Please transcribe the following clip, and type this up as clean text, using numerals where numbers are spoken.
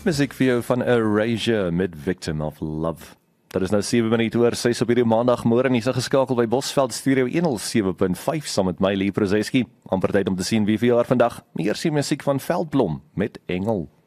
Muziek vir jou van Erasure met Victim of Love. Dat is nou 7 minute oor 6 op hierdie maandagmôre en jy's geskakel by Bosveld Studio 107.5 saam met my Lee Prozeski. Amper tyd om te sien wie vir jaar vandag. Eers die musiek van Veldblom met Engel.